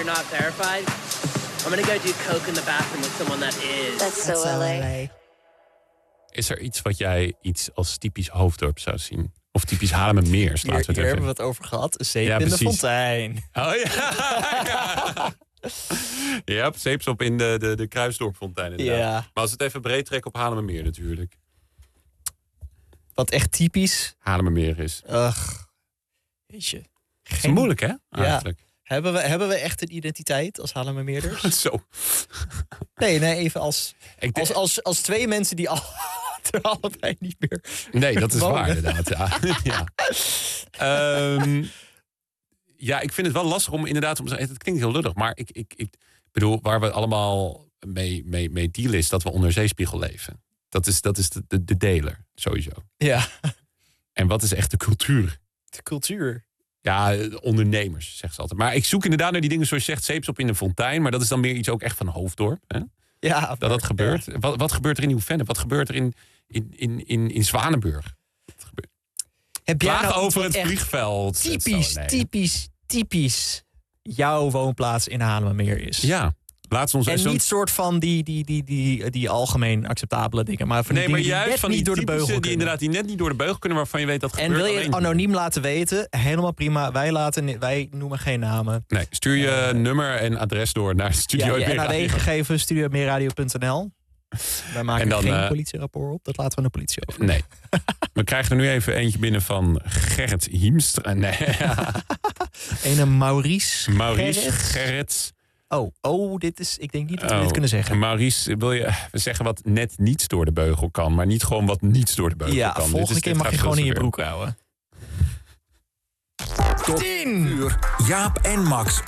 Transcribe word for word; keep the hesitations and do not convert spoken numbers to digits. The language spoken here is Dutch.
you're not verified, I'm gonna go do coke in the bathroom with someone that is. That's so L A. Is er iets wat jij iets als typisch Hoofddorp zou zien? Of typisch Haarlemmermeer? Hier, hier hebben we het over gehad. Een zeep ja, in precies. de fontein. Oh ja. Ja, zeepsop in de, de, de Kruisdorpfontein inderdaad. Ja. Maar als we het even breed trekken op Haarlemmermeer natuurlijk. Wat echt typisch Haarlemmermeer is. Ugh. Weet je. Geen... Het is moeilijk hè, eigenlijk. Ja. Hebben we, hebben we echt een identiteit als Haarlemmermeerders? Zo. Nee, nee, even als, Ik als, als, als twee mensen die al... er allebei niet meer. Nee, dat is wonen. waar inderdaad. Ja. ja. Um, ja, ik vind het wel lastig om inderdaad... Om, het klinkt heel lullig, maar ik, ik, ik bedoel... waar we allemaal mee, mee, mee dealen is dat we onder zeespiegel leven. Dat is, dat is de, de, de deler, sowieso. Ja. En wat is echt de cultuur? De cultuur? Ja, ondernemers, zegt ze altijd. Maar ik zoek inderdaad naar die dingen zoals je zegt... zeepsop in een fontein, maar dat is dan meer iets ook echt van Hoofddorp. Hè? Ja, dat maar, dat gebeurt. Ja. Wat, wat gebeurt er in Nieuw-Vennep? Wat gebeurt er in, in, in, in, in Zwanenburg? Wat gebeurt... Heb jij Klagen nou over het vliegveld. Typisch, zo, nee. typisch, typisch jouw woonplaats in Haarlemmermeer is. Ja. Laat ons en zo'n... niet soort van die, die, die, die, die algemeen acceptabele dingen. Maar van nee, die maar dingen die juist net van die niet door de beugel die kunnen. inderdaad die net niet door de beugel kunnen, waarvan je weet dat en gebeurt. wil je het anoniem laten weten? Helemaal prima. Wij, laten, wij noemen geen namen. Nee, stuur je uh, nummer en adres door naar Studio ja, je N A D-gegevens, studio meerradio punt n l. Wij maken dan, geen uh, politierapport op. Dat laten we aan de politie over. Nee. We krijgen er nu even eentje binnen van Gerrit Hiemstra. Nee. Een Maurice. Maurice Gerrits. Gerrits. Oh, oh, dit is... Ik denk niet dat we oh, dit kunnen zeggen. Maurice, wil je zeggen wat net niets door de beugel kan, maar niet gewoon wat niets door de beugel ja, kan? Ja, volgende keer mag je gewoon in je broek houden. Tot tien uur. Jaap en Max